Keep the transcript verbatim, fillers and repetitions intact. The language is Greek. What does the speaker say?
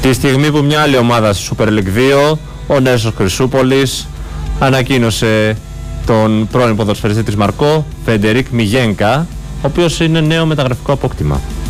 Τη στιγμή που μια άλλη ομάδα στη Super League δύο, ο Νέσος Χρυσούπολης, ανακοίνωσε τον πρώην ποδοσφαιριστή της Μαρκό, Φεντερίκ Μιγένκα, ο οποίος είναι νέο μεταγραφικό απόκτημα.